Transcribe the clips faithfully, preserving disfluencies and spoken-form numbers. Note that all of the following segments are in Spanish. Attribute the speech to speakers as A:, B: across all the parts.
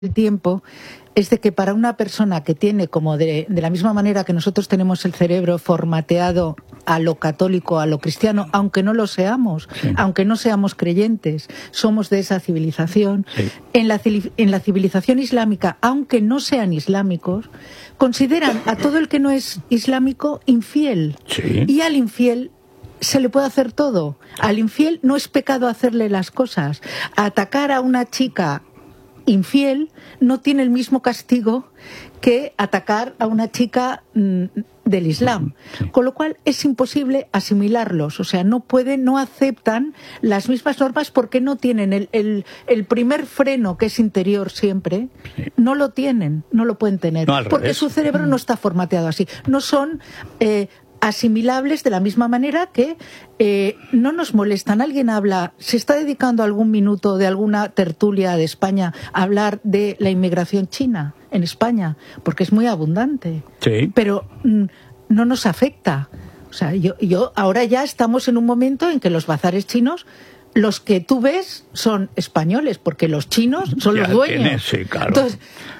A: el tiempo es de que para una persona que tiene, como de, de la misma manera que nosotros tenemos el cerebro formateado a lo católico, a lo cristiano, aunque no lo seamos, sí. aunque no seamos creyentes, somos de esa civilización, sí. en, la, en la civilización islámica, aunque no sean islámicos, consideran a todo el que no es islámico infiel, sí. y al infiel se le puede hacer todo. Al infiel no es pecado hacerle las cosas. Atacar a una chica infiel no tiene el mismo castigo que atacar a una chica mmm, del Islam. Sí. Con lo cual es imposible asimilarlos. O sea, no pueden, no aceptan las mismas normas porque no tienen el, el, el primer freno, que es interior siempre, sí. no lo tienen, no lo pueden tener. No, porque revés. Su cerebro no está formateado así. No son eh, asimilables de la misma manera que eh, no nos molestan. Alguien habla, se está dedicando algún minuto de alguna tertulia de España a hablar de la inmigración china en España, porque es muy abundante, sí. pero mm, no nos afecta. O sea, yo, yo ahora ya estamos en un momento en que los bazares chinos, los que tú ves son españoles, porque los chinos son ya los dueños.
B: Tienes, sí, claro.
A: Entonces,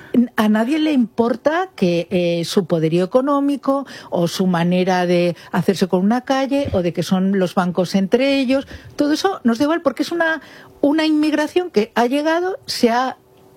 A: a nadie le importa que eh, su poderío económico o su manera de hacerse con una calle o de que son los bancos entre ellos, todo eso nos da igual porque es una, una inmigración que ha llegado, se ha,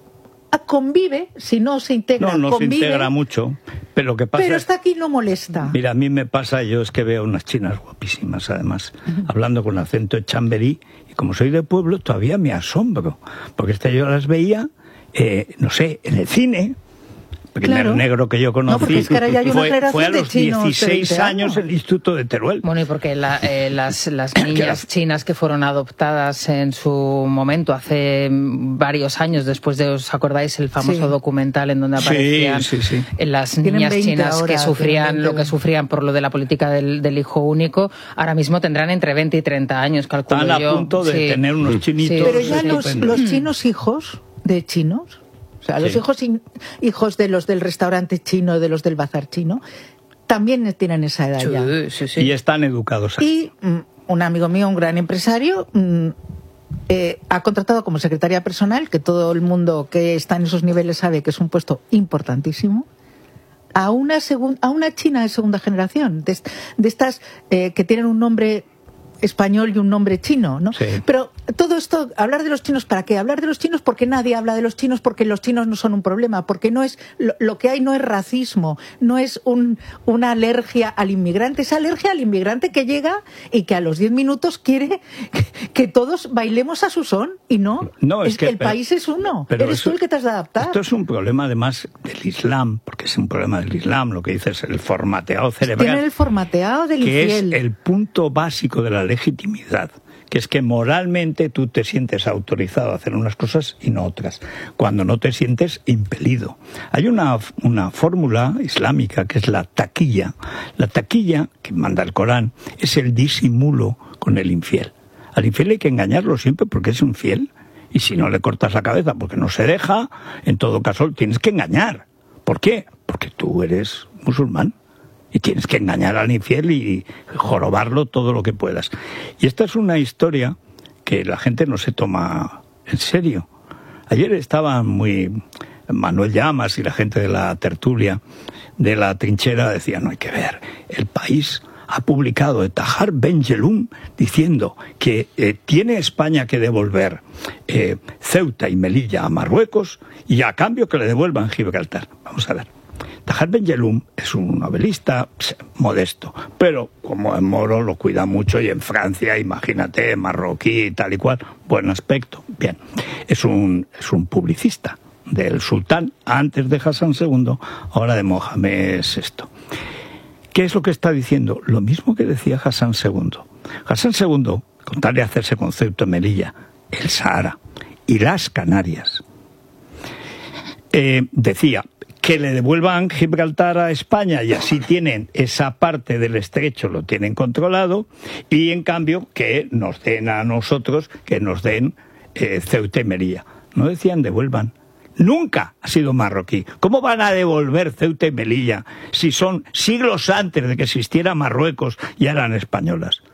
A: ha convive, si no se integra,
B: no, no
A: convive,
B: se integra mucho, pero lo que pasa
A: pero
B: es,
A: está aquí y no molesta.
B: Mira, a mí me pasa, yo es que veo unas chinas guapísimas además, uh-huh. hablando con acento de Chamberí, y como soy de pueblo todavía me asombro, porque esta yo las veía Eh, no sé, en el cine, el primer
A: claro.
B: negro que yo conocí,
A: no, es que ahora ya hay una
B: fue, fue a los dieciséis
A: de
B: años en el Instituto de Teruel.
C: Bueno, y porque la, eh, las, las niñas chinas que fueron adoptadas en su momento, hace varios años, después de, ¿os acordáis el famoso sí. documental en donde aparecían
B: sí, sí, sí.
C: las niñas chinas ahora, que sufrían lo que sufrían por lo de la política del, del hijo único? Ahora mismo tendrán entre veinte y treinta años, calculo
B: Están
C: yo.
B: a punto de
C: sí.
B: tener unos chinitos.
A: Sí. Pero ya los, los chinos hijos de chinos, o sea, sí. los hijos hijos de los del restaurante chino, de los del bazar chino, también tienen esa edad
C: sí,
A: ya.
C: Sí, sí.
B: Y están educados aquí.
A: Y mm, un amigo mío, un gran empresario, mm, eh, ha contratado como secretaria personal, que todo el mundo que está en esos niveles sabe que es un puesto importantísimo, a una, segun, a una china de segunda generación, de, de estas eh, que tienen un nombre español y un nombre chino, ¿no?
B: Sí.
A: Pero todo esto, hablar de los chinos, ¿para qué? Hablar de los chinos porque nadie habla de los chinos, porque los chinos no son un problema, porque no es lo, lo que hay no es racismo, no es un, una alergia al inmigrante, es alergia al inmigrante que llega y que a los diez minutos quiere que, que todos bailemos a su son, y no,
B: no es,
A: es
B: que
A: el
B: pero,
A: país es uno,
B: pero
A: eres
B: eso,
A: tú el que te has de adaptar.
B: Esto es un problema además del Islam, porque es un problema del Islam, lo que dices, el formateado cerebral.
A: Tiene el formateado del
B: que
A: infiel.
B: Es el punto básico de la legitimidad, que es que moralmente tú te sientes autorizado a hacer unas cosas y no otras, cuando no te sientes impelido. Hay una, una fórmula islámica que es la taquilla. La taquilla, que manda el Corán, es el disimulo con el infiel. Al infiel hay que engañarlo siempre porque es infiel, y si no le cortas la cabeza porque no se deja, en todo caso tienes que engañar. ¿Por qué? Porque tú eres musulmán. Y tienes que engañar al infiel y jorobarlo todo lo que puedas. Y esta es una historia que la gente no se toma en serio. Ayer estaban muy... Manuel Llamas y la gente de la tertulia, de la trinchera, decían, no hay que ver, el País ha publicado de Tahar Ben Jelloun diciendo que eh, tiene España que devolver eh, Ceuta y Melilla a Marruecos y a cambio que le devuelvan Gibraltar. Vamos a ver. Tahar Ben Jelloun es un novelista modesto, pero como en Moro lo cuida mucho, y en Francia, imagínate, marroquí, tal y cual, buen aspecto, bien. Es un, es un publicista del sultán, antes de Hassan segundo, ahora de Mohamed sexto. ¿Qué es lo que está diciendo? Lo mismo que decía Hassan segundo. Hassan segundo, con tal de hacerse con Ceuta y Melilla, el Sahara y las Canarias, eh, decía que le devuelvan Gibraltar a España y así tienen esa parte del estrecho, lo tienen controlado, y en cambio que nos den a nosotros, que nos den eh, Ceuta y Melilla. No decían devuelvan. Nunca ha sido marroquí. ¿Cómo van a devolver Ceuta y Melilla si son siglos antes de que existiera Marruecos y eran españolas?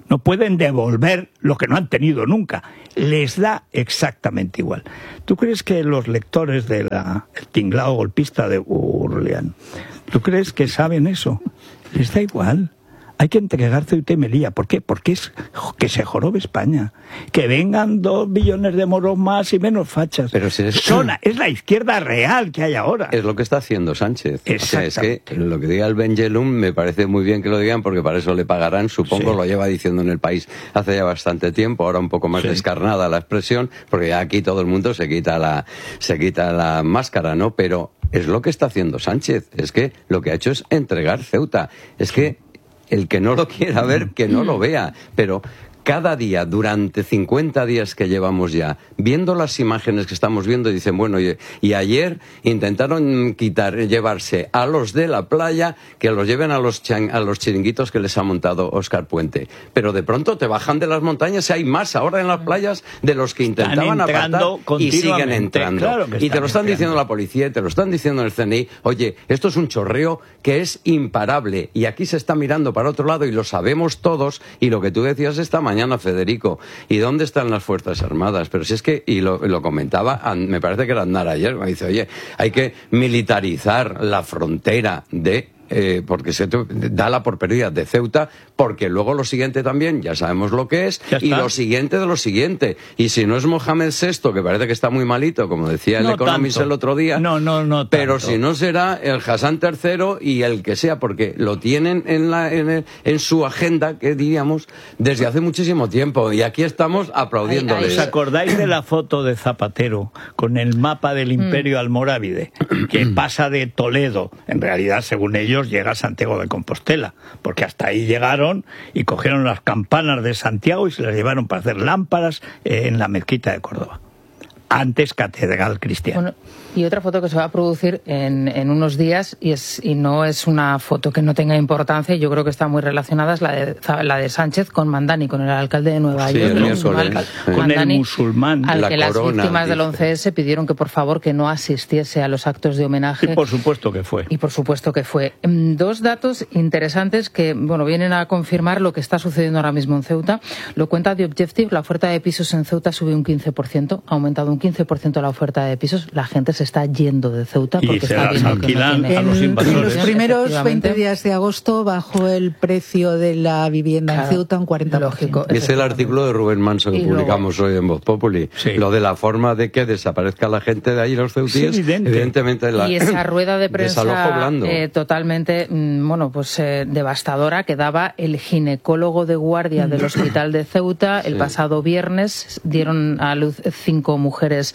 B: No pueden devolver lo que no han tenido nunca. Les da exactamente igual. ¿Tú crees que los lectores del tinglao golpista de Gurlian, ¿tú crees que saben eso? Les da igual. Hay que entregar Ceuta y Melilla. ¿Por qué? Porque es que se jorobe España. Que vengan dos billones de moros más y menos fachas.
D: Pero si es...
B: Son, es la izquierda real que hay ahora.
D: Es lo que está haciendo Sánchez. O sea, es que lo que diga el Bengelum me parece muy bien que lo digan, porque para eso le pagarán. Supongo, sí. Lo lleva diciendo en el país hace ya bastante tiempo. Ahora un poco más sí. descarnada la expresión, porque ya aquí todo el mundo se quita la, se quita la máscara, ¿no? Pero es lo que está haciendo Sánchez. Es que lo que ha hecho es entregar Ceuta. Es que el que no lo quiera ver, que no lo vea. Pero cada día, durante cincuenta días que llevamos ya, viendo las imágenes que estamos viendo, dicen, bueno, y, y ayer intentaron quitar, llevarse a los de la playa, que los lleven a los, chan, a los chiringuitos que les ha montado Óscar Puente. Pero de pronto te bajan de las montañas y hay más ahora en las playas de los que intentaban apartar y siguen entrando. Claro y te lo están entrando. diciendo la policía, y te lo están diciendo el C N I. Oye, esto es un chorreo que es imparable, y aquí se está mirando para otro lado y lo sabemos todos. Y lo que tú decías esta mañana, Federico, ¿y dónde están las Fuerzas Armadas? Pero si es que, y lo, lo comentaba, me parece que era Aznar ayer, me dice, oye, hay que militarizar la frontera de... Eh, porque se da la por perdida de Ceuta, porque luego lo siguiente también, ya sabemos lo que es, y lo siguiente de lo siguiente. Y si no es Mohamed sexto, que parece que está muy malito, como decía el no Economist tanto. el otro día,
B: no, no, no tanto.
D: Pero si no será el Hassan tercero y el que sea, porque lo tienen en, la, en, el, en su agenda, que diríamos, desde hace muchísimo tiempo, y aquí estamos aplaudiéndoles.
B: ¿Os acordáis de la foto de Zapatero con el mapa del Imperio mm. Almorávide, que pasa de Toledo, en realidad, según ellos, llega a Santiago de Compostela, porque hasta ahí llegaron y cogieron las campanas de Santiago y se las llevaron para hacer lámparas en la mezquita de Córdoba, antes catedral cristiana?
C: Bueno, y otra foto que se va a producir en, en unos días, y es y no es una foto que no tenga importancia, yo creo que está muy relacionada, es la de, la de Sánchez con Mandani, con el alcalde de Nueva
D: sí,
C: York,
D: el
C: musulmán,
D: sí.
B: con el musulmán,
C: al
D: la
C: que
D: corona,
C: las víctimas
D: dice.
C: del once ese pidieron que por favor que no asistiese a los actos de homenaje.
B: Y por supuesto que fue.
C: Y por supuesto que fue. Dos datos interesantes que, bueno, vienen a confirmar lo que está sucediendo ahora mismo en Ceuta. Lo cuenta The Objective, la oferta de pisos en Ceuta subió un quince por ciento, ha aumentado un quince por ciento la oferta de pisos, la gente se está yendo de Ceuta porque
B: y se
C: está viendo que no tiene...
B: a los invasores.
A: En los primeros veinte días de agosto bajó el precio de la vivienda claro, en Ceuta un cuarenta por ciento.
D: Lógico, es el artículo de Rubén Manso que y publicamos luego... hoy en Voz Populi. Sí. Lo de la forma de que desaparezca la gente de ahí, los ceutíes, sí, evidente. evidentemente la...
C: Y esa rueda de prensa eh, totalmente, bueno, pues eh, devastadora que daba el ginecólogo de guardia del hospital de Ceuta. El sí. pasado viernes dieron a luz cinco mujeres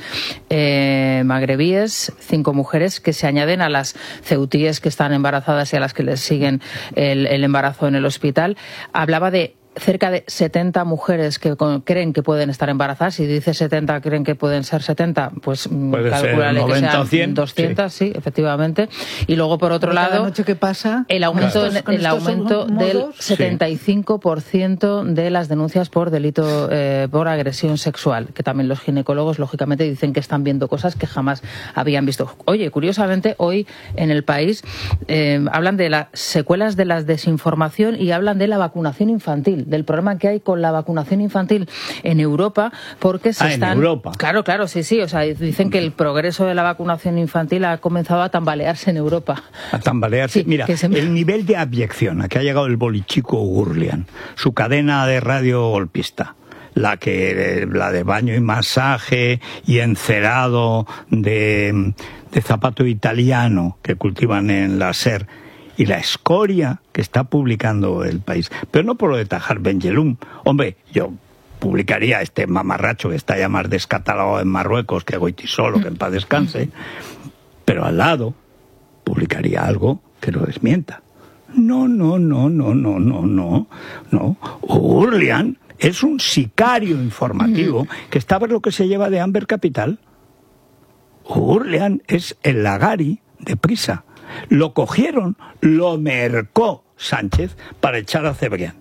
C: eh, magrebíes, cinco mujeres que se añaden a las ceutíes que están embarazadas y a las que les siguen el, el embarazo en el hospital. Hablaba de cerca de setenta mujeres que con, creen que pueden estar embarazadas. Si dice setenta, creen que pueden ser setenta, pues calculale que sean cien, doscientas, sí. sí, efectivamente. Y luego, por otro lado,
A: la noche que pasa,
C: el aumento, estos, el aumento del setenta y cinco por ciento de las denuncias por delito, eh, por agresión sexual, que también los ginecólogos, lógicamente, dicen que están viendo cosas que jamás habían visto. Oye, curiosamente, hoy en el país eh, hablan de las secuelas de la desinformación y hablan de la vacunación infantil, del problema que hay con la vacunación infantil en Europa, porque se
B: ah,
C: están...
B: en Europa.
C: Claro, claro, sí, sí, o sea, dicen que el progreso de la vacunación infantil ha comenzado a tambalearse en Europa.
B: A tambalearse.
C: Sí,
B: Mira, se... el nivel de abyección a que ha llegado el bolichico Gurlian, su cadena de radio golpista, la que la de baño y masaje y encerado de, de zapato italiano que cultivan en la SER, y la escoria que está publicando el país. Pero no por lo de Tajar Bengelum. Hombre, yo publicaría este mamarracho que está ya más descatalogado en Marruecos que Goitisolo, que en paz descanse, pero al lado publicaría algo que lo desmienta. No, no, no, no, no, no, no, no. Gurlian es un sicario informativo que está a ver lo que se lleva de Amber Capital. Gurlian es el Lagari de Prisa. Lo cogieron, lo mercó Sánchez para echar a Cebrián.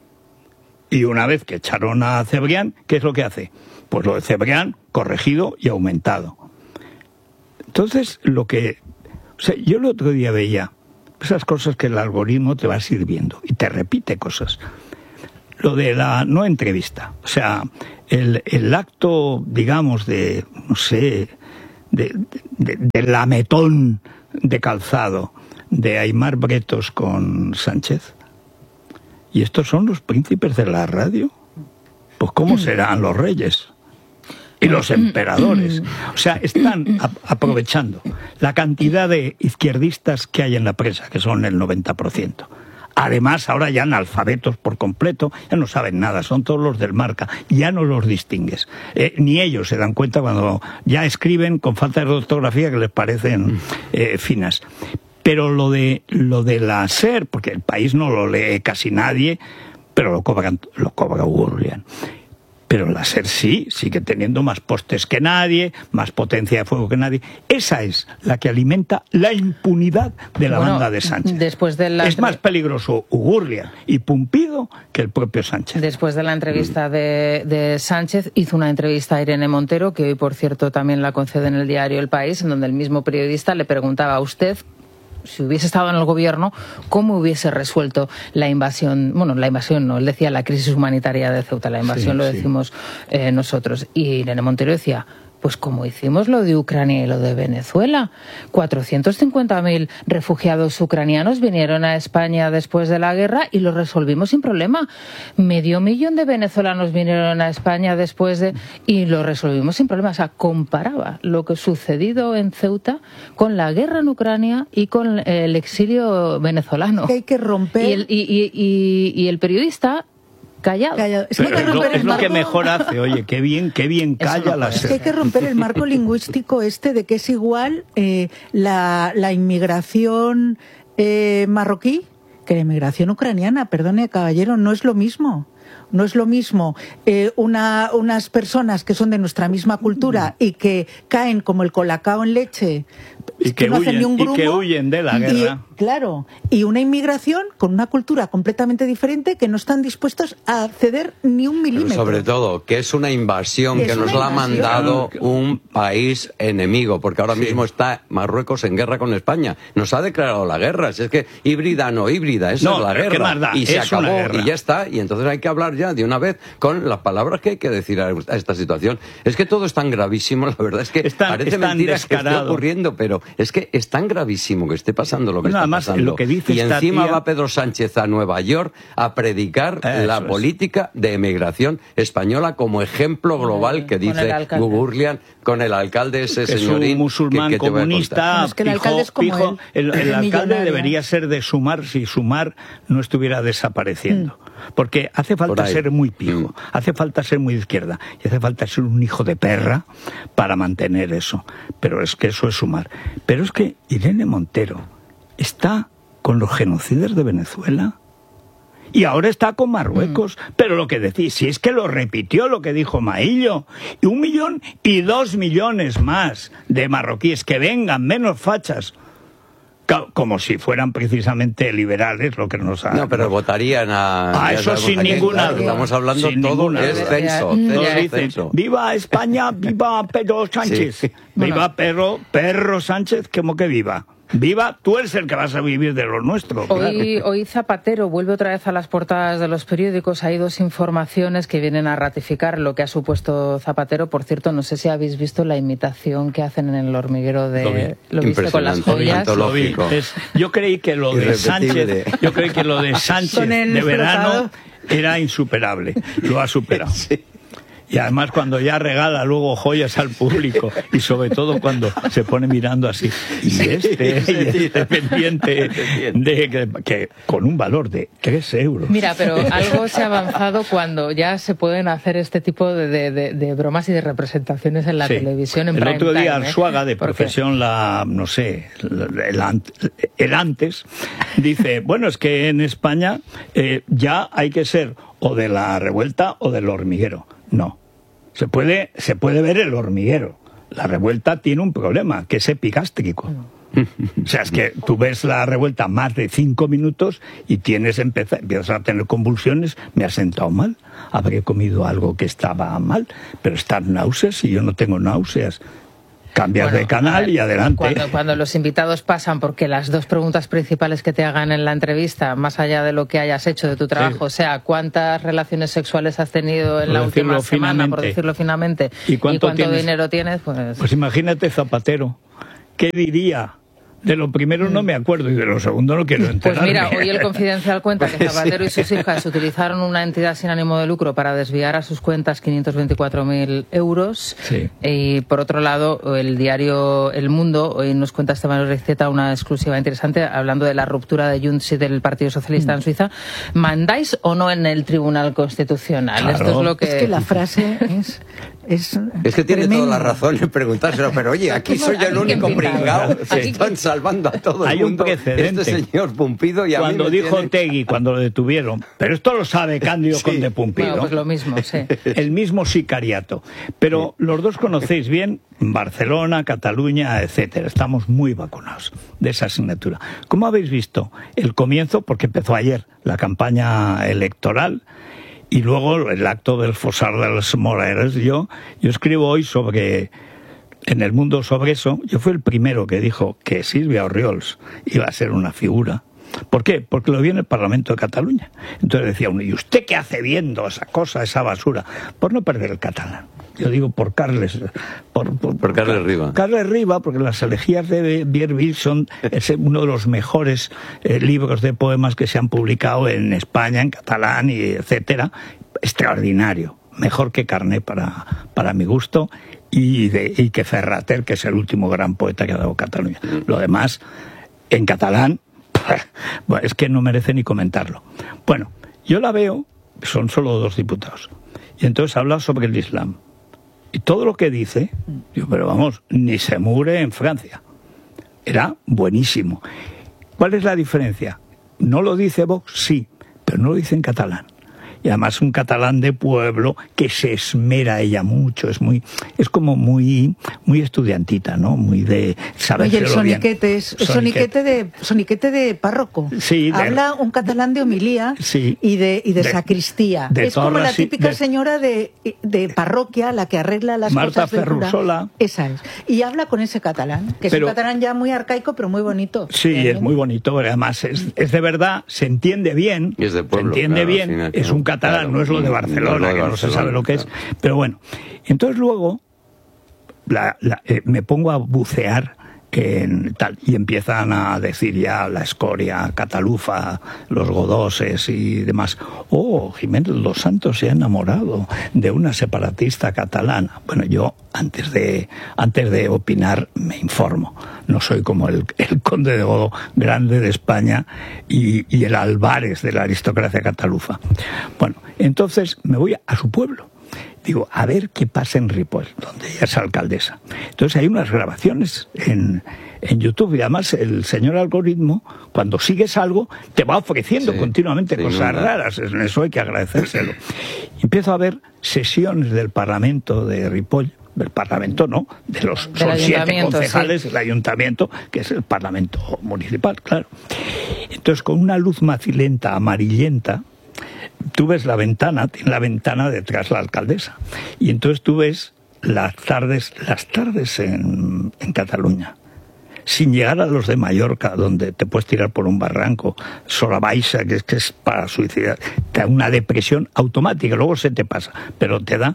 B: Y una vez que echaron a Cebrián, ¿qué es lo que hace? Pues lo de Cebrián corregido y aumentado. Entonces, lo que... O sea, yo el otro día veía esas cosas que el algoritmo te va sirviendo y te repite cosas. lo de la no entrevista, o sea, el, el acto, digamos, de, no sé, de, de, de lametón de calzado de Aimar Bretos con Sánchez. ¿Y estos son los príncipes de la radio? Pues ¿cómo serán los reyes? Y los emperadores. O sea, están a- aprovechando la cantidad de izquierdistas que hay en la prensa, que son el noventa por ciento. Además, ahora ya analfabetos por completo, ya no saben nada, son todos los del Marca, ya no los distingues. Eh, ni ellos se dan cuenta cuando ya escriben con falta de ortografía que les parecen eh, finas. Pero lo de lo de la SER, porque el País no lo lee casi nadie, pero lo cobran, lo cobra Gurlian. Pero la SER sí, sigue teniendo más postes que nadie, más potencia de fuego que nadie. Esa es la que alimenta la impunidad de la
C: Bueno,
B: banda de Sánchez.
C: Después de la
B: Es más peligroso Ugurlia y Pumpido que el propio Sánchez.
C: Después de la entrevista de, de Sánchez, hizo una entrevista a Irene Montero, que hoy, por cierto, también la concede en el diario El País, en donde el mismo periodista le preguntaba a usted, si hubiese estado en el gobierno, ¿cómo hubiese resuelto la invasión? Bueno, la invasión no, él decía la crisis humanitaria de Ceuta, la invasión
B: Sí,
C: lo
B: sí.
C: decimos eh, nosotros. Y Irene Montero decía, pues como hicimos lo de Ucrania y lo de Venezuela. cuatrocientos cincuenta mil refugiados ucranianos vinieron a España después de la guerra y lo resolvimos sin problema. Medio millón de venezolanos vinieron a España después de... y lo resolvimos sin problema. O sea, comparaba lo que sucedido en Ceuta con la guerra en Ucrania y con el exilio venezolano.
A: Que hay que romper...
C: Y el, y, y, y, y el periodista... Callado.
A: Callado. Es que hay
B: Pero
A: que
B: es lo,
A: romper
B: es
A: el
B: lo que
A: marco-
B: mejor hace, oye, qué bien, qué bien
C: Eso
B: calla
C: no
B: la
C: puede
A: Es que
B: SER.
A: hay que romper el marco lingüístico este de que es igual eh, la, la inmigración eh, marroquí que la inmigración ucraniana. Perdone, caballero, no es lo mismo. No es lo mismo eh, una, unas personas que son de nuestra misma cultura y que caen como el colacao en leche
B: Y que
A: no hacen
B: huyen-
A: ni un
B: y
A: grumo,
B: que huyen de la
A: y-
B: guerra.
A: claro, y una inmigración con una cultura completamente diferente que no están dispuestos a ceder ni un
D: Pero
A: milímetro.
D: sobre todo, que es una invasión
A: Es
D: que nos
A: una
D: la ha
A: invasión.
D: mandado un país enemigo, porque ahora mismo está Marruecos en guerra con España. Nos ha declarado la guerra. Si es que híbrida no híbrida, esa
B: No,
D: es la
B: pero ¿qué
D: guerra.
B: más da?
D: Y se
B: Es una
D: acabó
B: guerra.
D: y ya está. Y entonces hay que hablar ya de una vez con las palabras que hay que decir a a esta situación. Es que todo es tan gravísimo, la verdad es que
B: Es tan-
D: parece
B: es tan
D: mentira que esté
B: descarado.
D: ocurriendo, pero es que es tan gravísimo que esté pasando lo que
B: Bueno,
D: está
B: además,
D: pasando.
B: lo que dice
D: y
B: esta
D: encima
B: tía-
D: va Pedro Sánchez a Nueva York a predicar
B: Eso
D: la
B: es.
D: política de emigración española como ejemplo global que
C: Con el
D: dice
C: alcalde.
D: Gugurlian con el alcalde ese
B: Que es
D: señorín
B: un musulmán
D: que- que te voy a
B: comunista,
D: contar.
A: No, es que el
B: pijo-
A: alcalde es como
B: pijo.
A: él,
B: el, el alcalde
A: millonario.
B: debería ser de Sumar si Sumar no estuviera desapareciendo. Porque hace
D: Por
B: falta
D: ahí.
B: ser muy pijo,
D: Mm.
B: hace falta ser muy de izquierda y hace falta ser un hijo de perra para mantener eso. Pero es que eso es Sumar. Pero es que Irene Montero está con los genocidas de Venezuela. Y ahora está con Marruecos.
A: Mm.
B: Pero lo que decís, si es que lo repitió lo que dijo Maillo, y un millón y dos millones más de marroquíes que vengan, menos fachas, ca- como si fueran precisamente liberales, lo que nos ha...
D: No, pero
B: nos-
D: votarían a...
B: Ah,
D: ya
B: eso
D: sabemos
B: sin
D: a quién,
B: ninguna
D: claro,
B: duda.
D: Estamos hablando
B: Sin
D: todo
B: ninguna
D: es
B: duda.
D: censo,
C: Todos
B: Todos
D: es
B: dicen,
D: censo.
B: viva España, viva Pedro Sánchez.
D: Sí.
B: Viva
C: Bueno.
B: Perro, Perro Sánchez, como que viva. Viva, tú eres el que vas a vivir de lo nuestro.
C: Hoy,
B: claro.
C: hoy Zapatero vuelve otra vez a las portadas de los periódicos. Hay dos informaciones que vienen a ratificar lo que ha supuesto Zapatero. Por cierto, no sé si habéis visto la imitación que hacen en el hormiguero
B: Lo vi.
C: de... ¿Lo viste con las
D: Impresionante,
C: joyas?
D: lo vi. Lógico.
B: Es- yo creí que lo de
D: Irrepetible.
B: Sánchez, yo creí que lo de Sánchez
A: Con el
B: de verano
A: frotado.
B: era insuperable. Lo ha superado. Y además cuando ya regala luego joyas al público y sobre todo cuando se pone mirando así y este, y este pendiente de que, que con un valor de tres euros.
C: Mira, pero algo se ha avanzado cuando ya se pueden hacer este tipo de, de- de- de bromas y de representaciones en la
B: Sí.
C: televisión en
B: el
C: prime
B: otro día
C: time, ¿eh?
B: Arzuaga, de
C: Porque-
B: profesión la, no sé, el, ant- el antes, dice, bueno, es que en España eh, ya hay que ser o de la revuelta o del hormiguero. No, se puede, se puede ver el hormiguero. La revuelta tiene un problema, que es epigástrico. O sea, es que tú ves la revuelta más de cinco minutos y tienes empeza- empiezas a tener convulsiones. Me ha sentado mal, habré comido algo que estaba mal, pero están náuseas y yo no tengo náuseas. Cambias bueno, de canal ver, y adelante.
C: Cuando, cuando los invitados pasan, porque las dos preguntas principales que te hagan en la entrevista, más allá de lo que hayas hecho de tu trabajo, sí. o sea, ¿cuántas relaciones sexuales has tenido en por la última semana, finamente. por decirlo finamente?
B: ¿Y cuánto,
C: ¿Y cuánto tienes? dinero tienes? Pues...
B: pues imagínate Zapatero, ¿qué diría? De lo primero no me acuerdo y de lo segundo no quiero enterarme.
C: Pues mira, hoy el Confidencial cuenta que Zapatero y sus hijas utilizaron una entidad sin ánimo de lucro para desviar a sus cuentas quinientos veinticuatro mil euros.
B: Sí.
C: Y por otro lado, el diario El Mundo hoy nos cuenta Esteban Receta una exclusiva interesante hablando de la ruptura de Junts y del Partido Socialista mm. en Suiza. ¿Mandáis o no en el Tribunal Constitucional?
B: Claro.
C: Esto es lo que...
A: Es que la frase es... Es,
D: es que tiene tremendo. toda la razón en preguntárselo, pero oye, aquí soy el único pringao. Sí. Están salvando a todo el
B: Hay
D: mundo.
B: Hay un precedente.
D: Este señor Pumpido y a
B: cuando
D: mí me
B: dijo
D: tiene...
B: Tegui, cuando lo detuvieron, pero esto lo sabe Cándido sí. Conde Pumpido.
C: Bueno, pues lo mismo, sí.
B: El mismo sicariato. Pero sí. los dos conocéis bien Barcelona, Cataluña, etcétera. Estamos muy vacunados de esa asignatura. ¿Cómo habéis visto el comienzo? Porque empezó ayer la campaña electoral. Y luego el acto del Fossar de las Moreras. Yo, yo escribo hoy sobre, en El Mundo sobre eso. Yo fui el primero que dijo que Sílvia Orriols iba a ser una figura. ¿Por qué? Porque lo vi en el Parlamento de Cataluña. Entonces decía uno, ¿y usted qué hace viendo esa cosa, esa basura? Por no perder el catalán. Yo digo por Carles...
D: Por, por, por Carles Riba.
B: Carles Riba, porque las elegías de Bier Wilson es uno de los mejores eh, libros de poemas que se han publicado en España, en catalán, y etcétera. Extraordinario. Mejor que Carné para, para mi gusto, y, de, y que Ferrater, que es el último gran poeta que ha dado Cataluña. Lo demás, en catalán, bueno, es que no merece ni comentarlo. Bueno, yo la veo, son solo dos diputados, y entonces habla sobre el Islam. Y todo lo que dice, digo, pero vamos, ni se mure en Francia. Era buenísimo. ¿Cuál es la diferencia? No lo dice Vox, sí, pero no lo dice en catalán. Y además un catalán de pueblo que se esmera ella mucho, es muy, es como muy, muy estudiantita, ¿no? Muy de saber.
A: Oye, el soniquete es, el soniquete de, soniquete de párroco.
B: Sí, de,
A: habla un catalán de homilía
B: sí,
A: y de, y de, de sacristía.
B: De
A: es como la típica
B: de,
A: señora de, de parroquia, la que arregla las
B: Marta
A: cosas de
B: Ferrusola.
A: Esa es. Y habla con ese catalán, que
B: pero,
A: es un catalán ya muy arcaico, pero muy bonito.
B: Sí, ¿eh? Es muy bonito, además es, es de verdad, se entiende bien,
D: y es de pueblo,
B: se entiende
D: claro,
B: bien,
D: final,
B: es un catalán, claro, no es lo de Barcelona, no, lo de que Barcelona, no se sabe lo que claro. es. Pero bueno, entonces luego la, la, eh, me pongo a bucear en tal, y empiezan a decir ya la escoria, Catalufa, los godoses y demás. Oh, Jiménez Los Santos se ha enamorado de una separatista catalana. Bueno, yo antes de antes de opinar me informo. No soy como el, el conde de Godó, grande de España, y, y el Álvarez de la aristocracia catalufa. Bueno, entonces me voy a su pueblo. Digo, a ver qué pasa en Ripoll, donde ella es alcaldesa. Entonces hay unas grabaciones en, en YouTube, y además el señor algoritmo, cuando sigues algo, te va ofreciendo sí, continuamente sí, cosas no, raras. En eso hay que agradecérselo. Y empiezo a ver sesiones del Parlamento de Ripoll, del Parlamento no, de los son siete concejales sí. del Ayuntamiento, que es el Parlamento municipal, claro. Entonces, con una luz macilenta, amarillenta, tú ves la ventana, tiene la ventana detrás la alcaldesa, y entonces tú ves las tardes, las tardes en, en Cataluña, sin llegar a los de Mallorca, donde te puedes tirar por un barranco, sola baixa, que es que es para suicidar, te da una depresión automática, luego se te pasa, pero te da.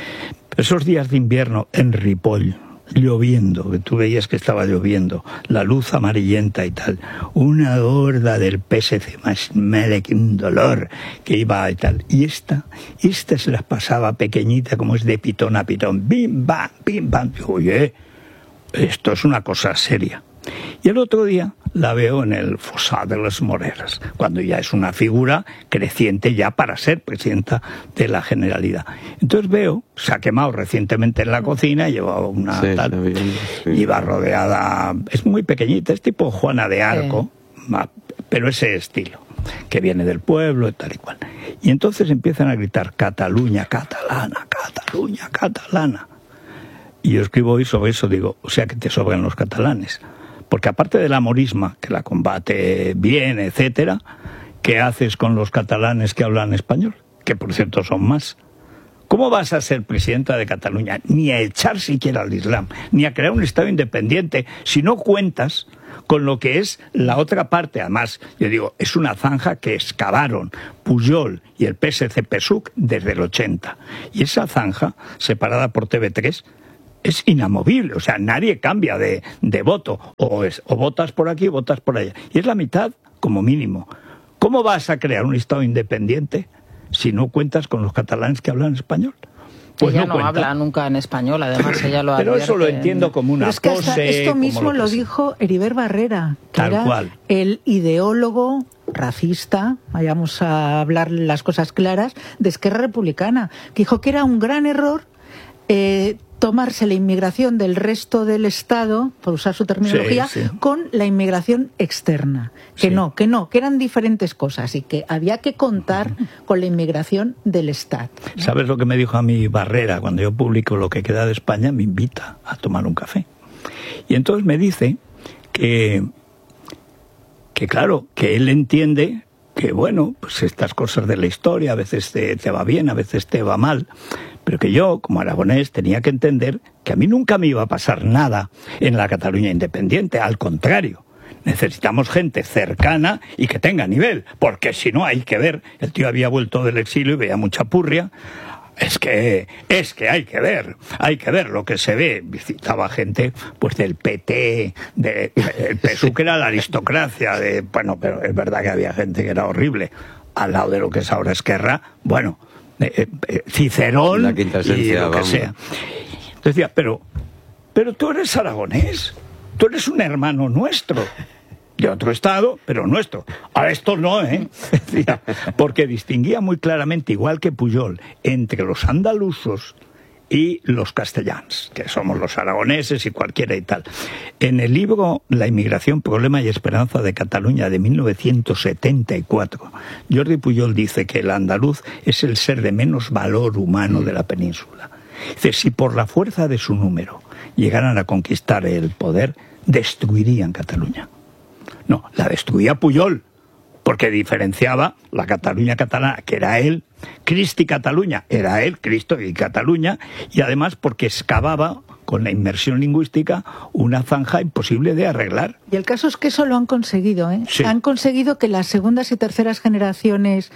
B: Esos días de invierno en Ripoll, lloviendo, que tú veías que estaba lloviendo, la luz amarillenta y tal, una horda del P S C más mala que un dolor que iba y tal, y esta, esta se las pasaba pequeñita, como es de pitón a pitón, bim bam, bim bam. Digo, oye, esto es una cosa seria. Y el otro día la veo en el Fossar de las Moreras, cuando ya es una figura creciente ya para ser presidenta de la Generalidad. Entonces veo, se ha quemado recientemente en la cocina, llevaba una sí, tal, bien, sí. iba rodeada, es muy pequeñita, es tipo Juana de Arco, sí. pero ese estilo, que viene del pueblo y tal y cual. Y entonces empiezan a gritar, Cataluña, catalana, Cataluña, catalana. Y yo escribo hoy sobre eso, digo, o sea que te sobran los catalanes. Porque aparte de la morisma, que la combate bien, etcétera, ¿qué haces con los catalanes que hablan español? Que por cierto son más. ¿Cómo vas a ser presidenta de Cataluña? Ni a echar siquiera al Islam, ni a crear un Estado independiente, si no cuentas con lo que es la otra parte. Además, yo digo, es una zanja que excavaron Pujol y el P S C P S U C desde el ochenta. Y esa zanja, separada por T V tres, es inamovible. O sea, nadie cambia de, de voto. O, es, o votas por aquí o votas por allá. Y es la mitad, como mínimo. ¿Cómo vas a crear un Estado independiente si no cuentas con los catalanes que hablan español?
C: Pues ella no, no habla nunca en español, además ella lo
B: Pero eso lo entiendo como una
A: es que
B: pose.
A: Hasta esto mismo
B: lo,
A: lo dijo Heribert Barrera, que
B: Tal
A: era
B: cual.
A: el ideólogo racista, vayamos a hablar las cosas claras, de Esquerra Republicana, que dijo que era un gran error eh, tomarse la inmigración del resto del Estado, por usar su terminología, sí, sí. con la inmigración externa. Que sí. no, que no, que eran diferentes cosas y que había que contar con la inmigración del Estado, ¿no?
B: ¿Sabes lo que me dijo a mí Barrera? Cuando yo publico Lo que queda de España, me invita a tomar un café. Y entonces me dice que, que claro, que él entiende que, bueno, pues estas cosas de la historia a veces te, te va bien, a veces te va mal, pero que yo, como aragonés, tenía que entender que a mí nunca me iba a pasar nada en la Cataluña independiente, al contrario. Necesitamos gente cercana y que tenga nivel, porque si no hay que ver, el tío había vuelto del exilio y veía mucha purria. Es que, es que hay que ver, hay que ver lo que se ve. Visitaba gente pues del P T, de, el P S U, que era la aristocracia, de, bueno, pero es verdad que había gente que era horrible, al lado de lo que es ahora Esquerra, bueno, eh, eh, Cicerón
D: la quinta esencia,
B: y lo que
D: vamos.
B: sea. Decía, pero, pero tú eres aragonés, tú eres un hermano nuestro. De otro estado, pero nuestro. A esto no, ¿eh? Decía, porque distinguía muy claramente, igual que Pujol, entre los andalusos y los castellanos, que somos los aragoneses y cualquiera y tal. En el libro La inmigración, problema y esperanza de Cataluña, de mil novecientos setenta y cuatro, Jordi Pujol dice que el andaluz es el ser de menos valor humano de la península. Dice, si por la fuerza de su número llegaran a conquistar el poder, destruirían Cataluña. No, la destruía Pujol, porque diferenciaba la Cataluña catalana, que era él, Cristi Cataluña, era él, Cristo y Cataluña, y además porque excavaba con la inmersión lingüística una zanja imposible de arreglar.
A: Y el caso es que eso lo han conseguido, ¿eh?
B: Sí.
A: Han conseguido que las segundas y terceras generaciones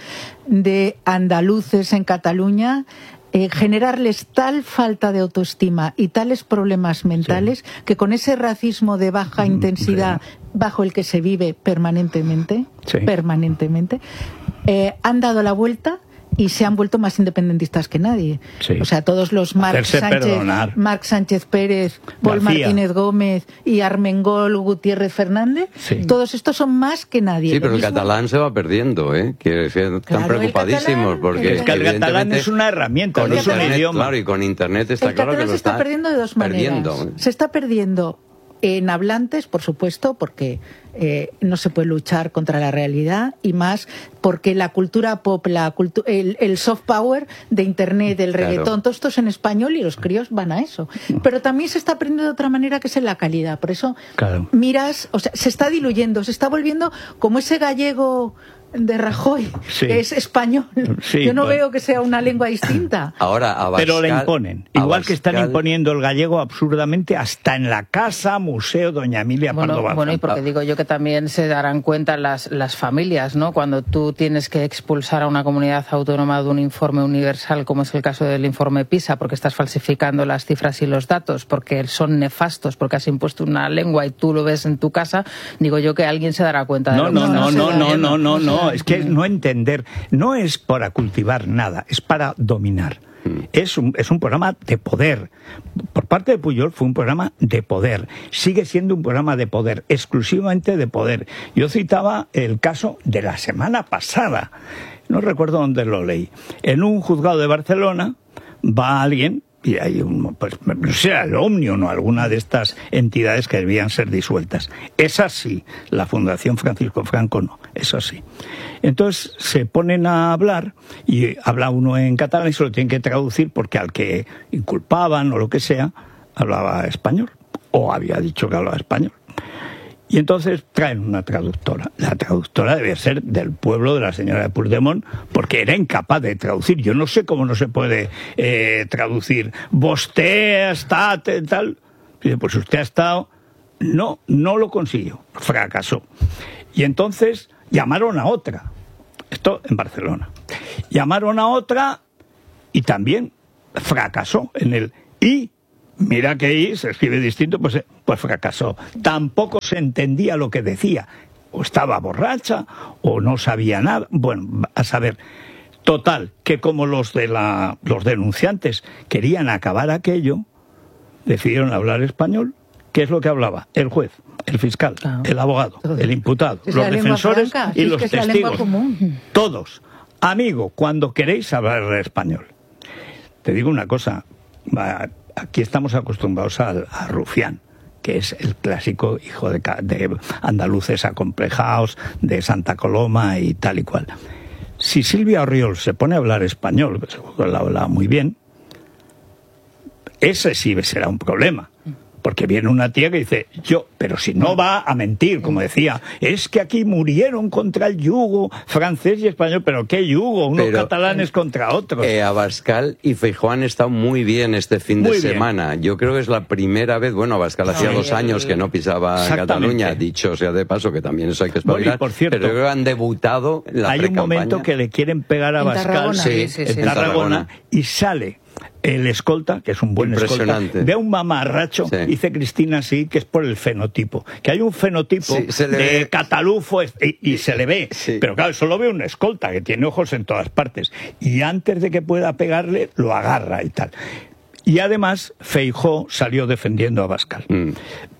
A: de andaluces en Cataluña Eh, generarles tal falta de autoestima y tales problemas mentales, sí, que con ese racismo de baja intensidad, sí, bajo el que se vive permanentemente, sí, permanentemente, eh, han dado la vuelta y se han vuelto más independentistas que nadie. Sí. O sea, todos los Marc Sánchez, Marc Sánchez Pérez, Paul García Martínez Gómez y Armengol Gutiérrez Fernández, sí, todos estos son más que nadie.
D: Sí, pero el catalán se va perdiendo, ¿eh? Que están claro, preocupadísimos
A: catalán,
D: porque
B: es que el catalán es una herramienta, no es un idioma.
D: Claro, y con internet está
A: el
D: claro que lo
A: se está, está perdiendo de dos
D: perdiendo.
A: maneras. Se está perdiendo en hablantes, por supuesto, porque eh, no se puede luchar contra la realidad, y más porque la cultura pop, la cultu el, el soft power de internet, el reggaetón, claro, todo esto es en español y los críos van a eso. Pero también se está aprendiendo de otra manera, que es en la calidad. Por eso, claro, miras, o sea, se está diluyendo, se está volviendo como ese gallego de Rajoy, sí, que es español. Sí, yo no bueno. veo que sea una lengua distinta.
D: Ahora, Abascal,
B: pero la imponen. Igual
D: Abascal,
B: que están imponiendo el gallego absurdamente hasta en la Casa Museo Doña Emilia
C: bueno,
B: Pardo Bazán.
C: Bueno, y porque digo yo que también se darán cuenta las, las familias, ¿no? Cuando tú tienes que expulsar a una comunidad autónoma de un informe universal, como es el caso del informe PISA, porque estás falsificando las cifras y los datos, porque son nefastos, porque has impuesto una lengua y tú lo ves en tu casa, digo yo que alguien se dará cuenta de
B: no,
C: lo
B: no,
C: que
B: no, no, no, no, no, no.
C: no,
B: es que no entender, no es para cultivar nada, es para dominar. Es un, es un programa de poder. Por parte de Pujol fue un programa de poder. Sigue siendo un programa de poder, exclusivamente de poder. Yo citaba el caso de la semana pasada, no recuerdo dónde lo leí. En un juzgado de Barcelona va alguien, y hay un, pues, no sé, el Òmnium o alguna de estas entidades que debían ser disueltas. Es así, la Fundación Francisco Franco no, es así. Entonces se ponen a hablar y habla uno en catalán y se lo tienen que traducir porque al que inculpaban o lo que sea, hablaba español, o había dicho que hablaba español. Y entonces traen una traductora. La traductora debe ser del pueblo de la señora de Puigdemont, porque era incapaz de traducir. Yo no sé cómo no se puede eh, traducir. Vostè está tal. Dice, pues usted ha estado... No, no lo consiguió. Fracasó. Y entonces llamaron a otra. Esto en Barcelona. Llamaron a otra y también fracasó en el I. Mira que I se escribe distinto, pues, pues fracasó. Tampoco se entendía lo que decía. O estaba borracha, o no sabía nada. Bueno, a saber. Total, que como los de la, los denunciantes querían acabar aquello, decidieron hablar español. ¿Qué es lo que hablaba? El juez, el fiscal, claro, el abogado, todo, el imputado, es los defensores franca, y los es que testigos. Todos. Amigo, cuando queréis hablar español. Te digo una cosa. Aquí estamos acostumbrados a, a Rufián, que es el clásico hijo de, de andaluces acomplejados, de Santa Coloma y tal y cual. Si Silvia Orriol se pone a hablar español, que la habla muy bien, ese sí será un problema. Porque viene una tía que dice, yo, pero si no va a mentir, como decía, es que aquí murieron contra el yugo francés y español, pero ¿qué yugo? Unos pero, catalanes contra otros.
D: Eh, Abascal y Feijóo han estado muy bien este fin muy de bien. semana. Yo creo que es la primera vez, bueno, Abascal hacía sí, dos años que no pisaba Cataluña, dicho sea de paso, que también eso hay que espabilar, bueno, por cierto, pero creo que han debutado en la
B: Hay un momento que le quieren pegar a Abascal
C: sí, sí, sí,
B: en
C: sí,
B: Tarragona y sale el escolta, que es un buen escolta, ve a un mamarracho, sí. Dice Cristina, sí, que es por el fenotipo. Que hay un fenotipo sí, de ve. catalufo y, y se le ve. Sí. Pero claro, eso lo ve un escolta, que tiene ojos en todas partes. Y antes de que pueda pegarle, lo agarra y tal. Y además, Feijóo salió defendiendo a Abascal.
D: Mm.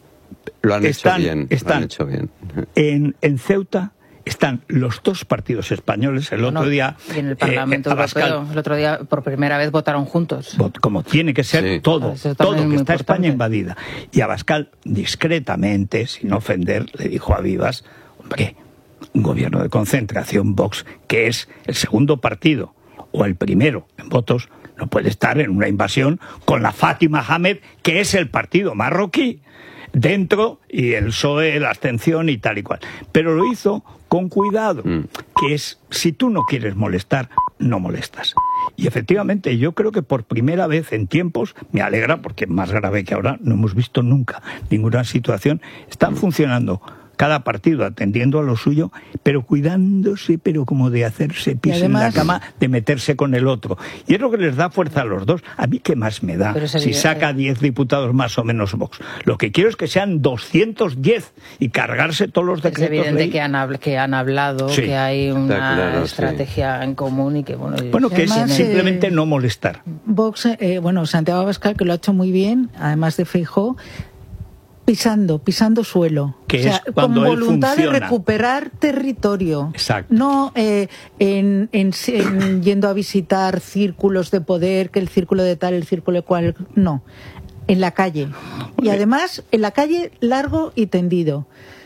D: Lo han
B: están,
D: hecho bien.
B: Están
D: lo han hecho bien.
B: En, en Ceuta... Están los dos partidos españoles. El otro
C: no,
B: día...
C: Y en el Parlamento eh, Abascal, Europeo, el otro día, por primera vez, votaron juntos.
B: Como tiene que ser sí. todo, todo, que está importante. España invadida. Y Abascal, discretamente, sin ofender, le dijo a Vivas, hombre, un gobierno de concentración, Vox, que es el segundo partido, o el primero en votos, no puede estar en una invasión con la Fátima Ahmed, que es el partido marroquí, dentro, y el P S O E, la abstención y tal y cual. Pero lo hizo con cuidado, mm. que es, si tú no quieres molestar, no molestas. Y efectivamente, yo creo que por primera vez en tiempos, me alegra, porque más grave que ahora no hemos visto nunca ninguna situación, están funcionando cada partido atendiendo a lo suyo, pero cuidándose, pero como de hacerse pis además, en la cama, de meterse con el otro. Y es lo que les da fuerza a los dos. A mí, ¿qué más me da si saca diez diputados más o menos Vox? Lo que quiero es que sean doscientos diez y cargarse todos los decretos.
C: Es evidente
B: ley.
C: que han, que han hablado, sí. que hay una claro, estrategia sí. en común y que, bueno...
B: Bueno, que además, es simplemente eh, no molestar.
A: Vox, eh, bueno, Santiago Abascal, que lo ha hecho muy bien, además de Feijóo, pisando, pisando suelo,
B: que
A: o sea,
B: es cuando
A: con voluntad
B: él
A: de recuperar territorio.
B: Exacto.
A: No eh, en, en, en yendo a visitar círculos de poder, que el círculo de tal, el círculo de cual, no, en la calle. Y además, en la calle largo y tendido.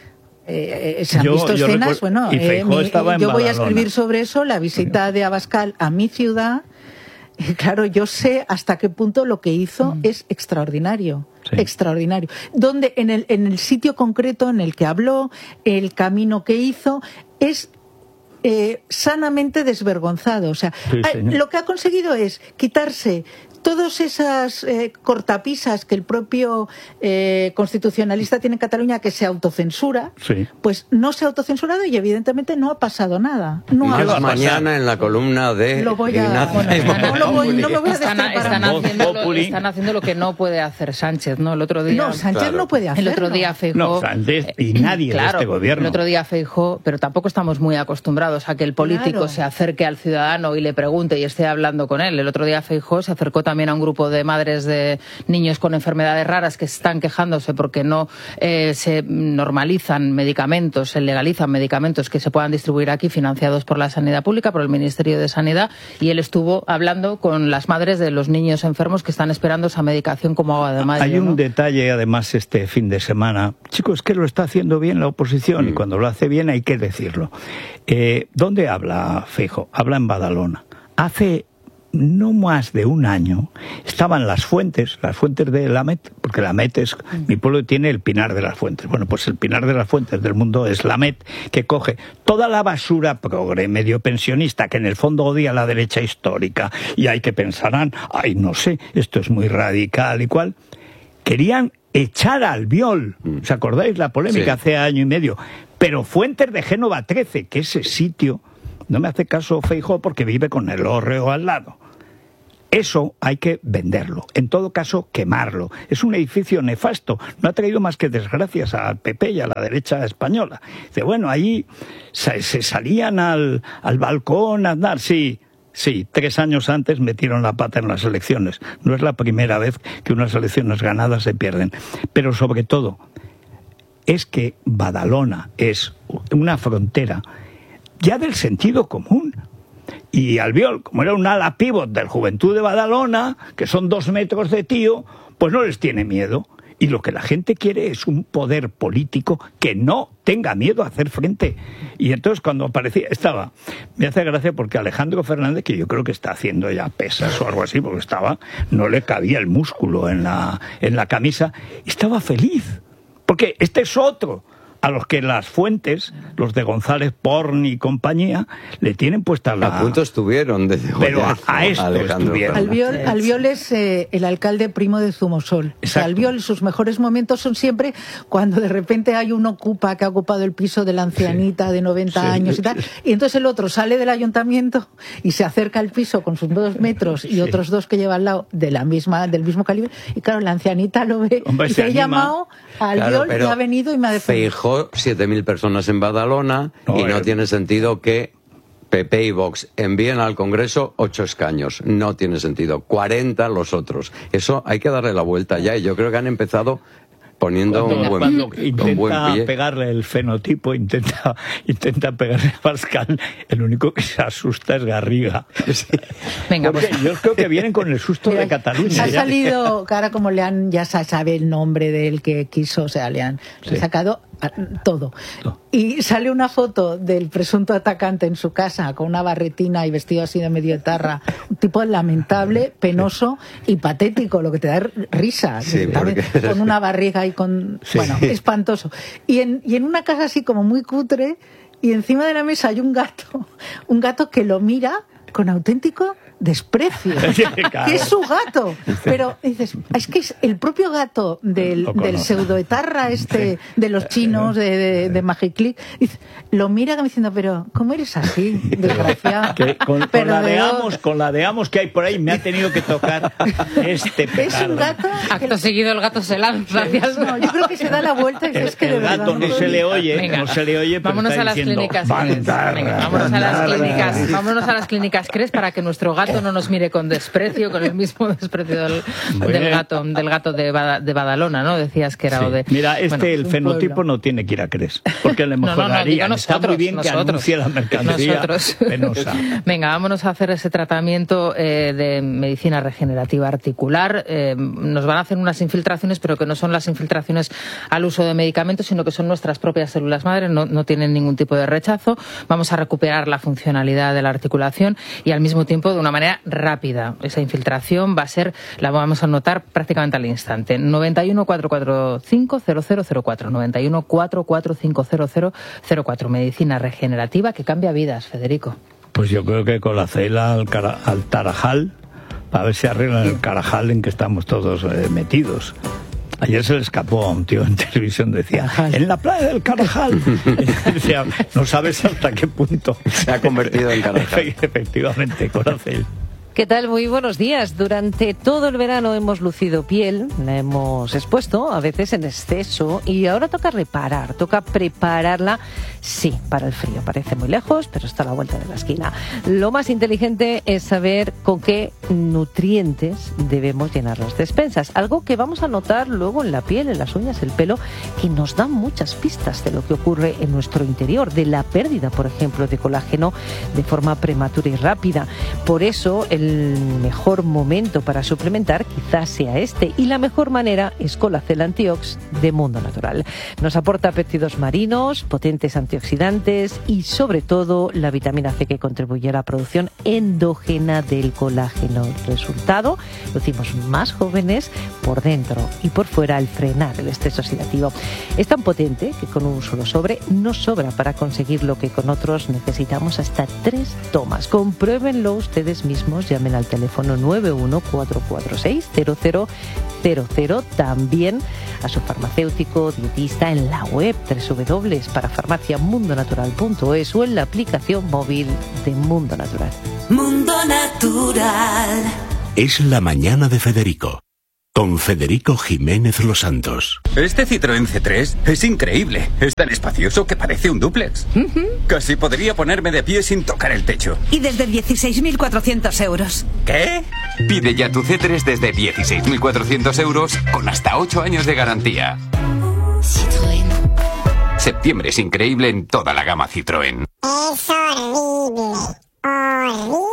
A: Eh, eh, se han yo, visto yo escenas, recuerdo, bueno, eh, mi, yo voy a escribir sobre eso, la visita de Abascal a mi ciudad. Y claro, yo sé hasta qué punto lo que hizo mm. es extraordinario. Sí. Extraordinario. Donde en el, en el sitio concreto en el que habló, el camino que hizo, es eh, sanamente desvergonzado. O sea, sí, lo que ha conseguido es quitarse todas esas eh, cortapisas que el propio eh, constitucionalista tiene en Cataluña, que se autocensura,
B: sí.
A: pues no se ha autocensurado y evidentemente no ha pasado nada. No
D: y
A: ha
D: pasado. Mañana en la columna de
A: lo voy a,
D: Ignacio.
A: Bueno, no, lo voy, no me voy a
C: están, están, haciendo lo, están haciendo lo que no puede hacer Sánchez, ¿no? El otro día...
A: No, Sánchez claro. no puede hacerlo.
C: El otro día Feijóo...
B: No, Sánchez y nadie
C: claro,
B: de este gobierno.
C: El otro día Feijóo, pero tampoco estamos muy acostumbrados a que el político claro. se acerque al ciudadano y le pregunte y esté hablando con él. El otro día Feijóo se acercó también a un grupo de madres de niños con enfermedades raras que están quejándose porque no eh, se normalizan medicamentos, se legalizan medicamentos que se puedan distribuir aquí financiados por la sanidad pública, por el Ministerio de Sanidad, y él estuvo hablando con las madres de los niños enfermos que están esperando esa medicación como agua de mayo.
B: Hay un
C: ¿no?
B: detalle además este fin de semana. Chicos, es que lo está haciendo bien la oposición mm. y cuando lo hace bien hay que decirlo. Eh, ¿Dónde habla Feijóo? Habla en Badalona. Hace no más de un año estaban las fuentes, las fuentes de la Met, porque la Met es, mi pueblo tiene el Pinar de las Fuentes. Bueno, pues el Pinar de las Fuentes del mundo es la Met, que coge toda la basura progre, medio pensionista, que en el fondo odia la derecha histórica, y hay que pensarán, ay, no sé, esto es muy radical y cual. Querían echar a Albiol, ¿os acordáis la polémica sí. hace año y medio? Pero Fuentes de Génova trece, que ese sitio, no me hace caso Feijóo porque vive con el Hórreo al lado. Eso hay que venderlo, en todo caso quemarlo. Es un edificio nefasto, no ha traído más que desgracias al P P y a la derecha española. Dice, bueno, ahí se, se salían al, al balcón a andar, sí, sí, tres años antes metieron la pata en las elecciones. No es la primera vez que unas elecciones ganadas se pierden. Pero sobre todo, es que Badalona es una frontera ya del sentido común. Y Albiol, como era un ala pívot del Juventud de Badalona, que son dos metros de tío, pues no les tiene miedo. Y lo que la gente quiere es un poder político que no tenga miedo a hacer frente. Y entonces cuando aparecía, estaba, me hace gracia porque Alejandro Fernández, que yo creo que está haciendo ya pesas o algo así, porque estaba, no le cabía el músculo en la, en la camisa, estaba feliz. Porque este es otro a los que las fuentes, los de González Porni y compañía, le tienen puesta la...
D: A punto estuvieron de
B: Pero a, a esto
D: Alejandro
B: estuvieron.
A: Albiol, Albiol es eh, el alcalde primo de Zumosol. O sea, Albiol, sus mejores momentos son siempre cuando de repente hay un ocupa que ha ocupado el piso de la ancianita sí. de noventa sí. años y tal, y entonces el otro sale del ayuntamiento y se acerca al piso con sus dos metros y sí. otros dos que lleva al lado de la misma, del mismo calibre, y claro, la ancianita lo ve.
B: Hombre,
A: y se ha llamado a Albiol
D: claro,
A: y ha venido y me ha defendido.
D: siete mil personas en Badalona no, y no eh. tiene sentido que P P y Vox envíen al Congreso ocho escaños. No tiene sentido. cuarenta los otros. Eso hay que darle la vuelta ya, y yo creo que han empezado poniendo
B: cuando,
D: un buen,
B: cuando
D: un
B: intenta
D: buen pie.
B: pegarle el fenotipo, intenta, intenta pegarle a Pascal, el único que se asusta es Garriga. Sí.
C: Venga, pues.
B: Yo creo que vienen con el susto Mira, de Cataluña.
A: Ha salido, cara, como le han, ya se sabe el nombre del que quiso, o sea, le han sí. sacado todo. Y sale una foto del presunto atacante en su casa con una barretina y vestido así de medio etarra, un tipo lamentable, penoso y patético, lo que te da risa,
D: sí, porque...
A: con una barriga y con... Sí. Bueno, espantoso. Y en, y en una casa así como muy cutre, y encima de la mesa hay un gato, un gato que lo mira con auténtico desprecio, claro. que es su gato, pero dices, es que es el propio gato del, del pseudoetarra este, de los chinos, de, de, de Magiclick, lo mira como diciendo, pero ¿cómo eres así, desgraciado?
B: Que con, con, la de Amos, con la de Amos que hay por ahí me ha tenido que tocar este petardo.
A: Es un gato...
C: Acto que... seguido el gato se lanza.
A: No, yo creo que se da la vuelta y
B: el,
A: es que
B: el
A: de
B: gato
A: verdad,
B: no, no se le oye, Venga. no se le oye, pero
C: vámonos a las
B: diciendo,
C: clínicas. Venga, vámonos a las clínicas. Vámonos a las clínicas CRES para que nuestro gato no nos mire con desprecio, con el mismo desprecio del, del gato, del gato de, Bada, de Badalona, ¿no? Decías que era
B: sí.
C: o de...
B: Mira, este, bueno, el fenotipo pueblo. no tiene que ir a CRES, porque le mejoraría.
C: No, no, no,
B: Está muy bien
C: nosotros,
B: que anuncie la mercancía
C: nosotros.
B: penosa.
C: Venga, vámonos a hacer ese tratamiento eh, de medicina regenerativa articular. Eh, nos van a hacer unas infiltraciones, pero que no son las infiltraciones al uso de medicamentos, sino que son nuestras propias células madres, no, no tienen ningún tipo de rechazo. Vamos a recuperar la funcionalidad de la articulación y al mismo tiempo de una manera rápida. Esa infiltración va a ser, la vamos a notar prácticamente al instante. noventa y uno, cuatrocientos cuarenta y cinco, cero cero cero cuatro. noventa y uno, cuatrocientos cuarenta y cinco, cero cero cero cuatro. Medicina regenerativa que cambia vidas, Federico.
B: Pues yo creo que con la cela al, cara, al Tarajal, a ver si arreglan el Carajal en que estamos todos eh, metidos. Ayer se le escapó a un tío en televisión, decía, en la playa del Carajal. Decía, no sabes hasta qué punto
D: se ha convertido en Carajal.
B: Efectivamente, con la cela.
E: ¿Qué tal? Muy buenos días. Durante todo el verano hemos lucido piel, la hemos expuesto, a veces en exceso, y ahora toca reparar, toca prepararla, sí, para el frío. Parece muy lejos, pero está a la vuelta de la esquina. Lo más inteligente es saber con qué nutrientes debemos llenar las despensas, algo que vamos a notar luego en la piel, en las uñas, el pelo, que nos da muchas pistas de lo que ocurre en nuestro interior, de la pérdida, por ejemplo, de colágeno de forma prematura y rápida. Por eso, el el mejor momento para suplementar quizás sea este, y la mejor manera es Colacel Antiox de Mundo Natural. Nos aporta péptidos marinos, potentes antioxidantes y sobre todo la vitamina C que contribuye a la producción endógena del colágeno. El resultado, lucimos más jóvenes por dentro y por fuera al frenar el estrés oxidativo. Es tan potente que con un solo sobre no sobra para conseguir lo que con otros necesitamos hasta tres tomas. Compruébenlo ustedes mismos, llamen al teléfono nueve uno cuatro cuatro seis cero cero cero cero, también a su farmacéutico dietista en la web doble u doble u doble u punto para farmacia mundo natural punto es o en la aplicación móvil de Mundo Natural.
F: Mundo Natural.
G: Es la mañana de Federico, con Federico Jiménez Los Santos.
H: Este Citroën C tres es increíble. Es tan espacioso que parece un dúplex. Uh-huh. Casi podría ponerme de pie sin tocar el techo.
F: Y desde dieciséis mil cuatrocientos euros.
H: ¿Qué? Pide ya tu C tres desde dieciséis mil cuatrocientos euros con hasta ocho años de garantía.
I: Citroën.
H: Septiembre es increíble en toda la gama Citroën.
I: Es horrible. Horrible.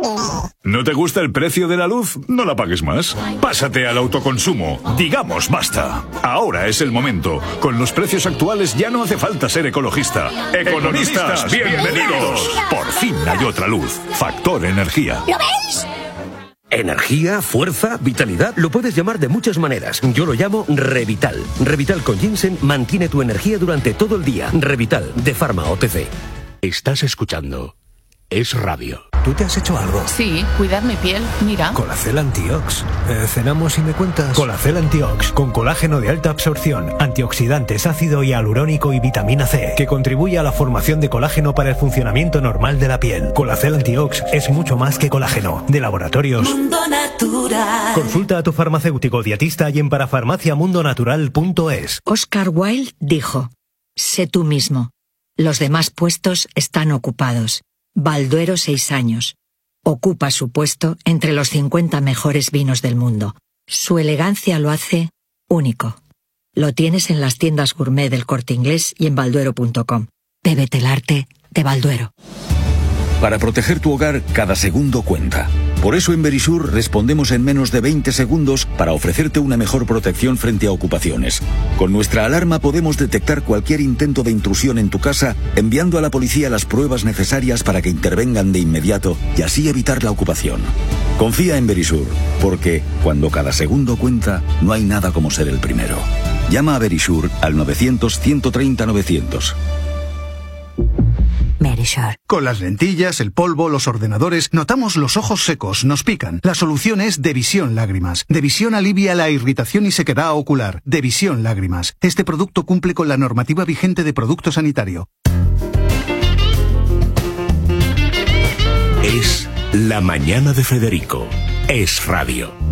J: ¿No te gusta el precio de la luz? No la pagues más. Pásate al autoconsumo. Digamos basta. Ahora es el momento. Con los precios actuales ya no hace falta ser ecologista. Economistas, bienvenidos. Por fin hay otra luz. Factor Energía.
I: ¿Lo veis?
K: Energía, fuerza, vitalidad, lo puedes llamar de muchas maneras. Yo lo llamo Revital. Revital con ginseng mantiene tu energía durante todo el día. Revital, de Pharma O T C.
G: Estás escuchando Es Radio.
L: ¿Tú te has hecho algo?
M: Sí, cuidar mi piel, mira.
L: Colacel Antiox. Eh, ¿Cenamos y me cuentas? Colacel Antiox, con colágeno de alta absorción, antioxidantes, ácido hialurónico y vitamina C, que contribuye a la formación de colágeno para el funcionamiento normal de la piel. Colacel Antiox es mucho más que colágeno. De Laboratorios
F: Mundo Natural.
L: Consulta a tu farmacéutico dietista y en parafarmacia mundo natural punto es.
N: Oscar Wilde dijo: sé tú mismo. Los demás puestos están ocupados. Balduero seis años. Ocupa su puesto entre los cincuenta mejores vinos del mundo. Su elegancia lo hace único. Lo tienes en las tiendas gourmet del Corte Inglés y en balduero punto com. Bébete el arte de Balduero.
O: Para proteger tu hogar, cada segundo cuenta. Por eso en Verisur respondemos en menos de veinte segundos para ofrecerte una mejor protección frente a ocupaciones. Con nuestra alarma podemos detectar cualquier intento de intrusión en tu casa, enviando a la policía las pruebas necesarias para que intervengan de inmediato y así evitar la ocupación. Confía en Verisur, porque cuando cada segundo cuenta, no hay nada como ser el primero. Llama a Verisur al novecientos, ciento treinta, novecientos.
N: Verisur.
P: Con las lentillas, el polvo, los ordenadores, notamos los ojos secos, nos pican. La solución es Devisión Lágrimas. Devisión alivia la irritación y sequedad ocular. Devisión Lágrimas. Este producto cumple con la normativa vigente de producto sanitario.
G: Es la mañana de Federico. Es Radio.